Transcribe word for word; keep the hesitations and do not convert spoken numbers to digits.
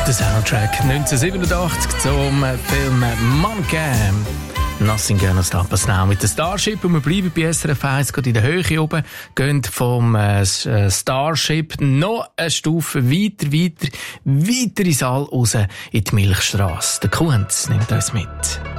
Der Soundtrack neunzehnhundertsiebenundachtzig zum Film Mannequin. Nothing Gonna Stop Us Now mit der Starship. Und wir bleiben bei S R F eins, gerade in der Höhe oben, gehen vom äh, Starship noch eine Stufe weiter, weiter, weiter ins All raus in die Milchstrasse. Der Kunz nimmt uns mit.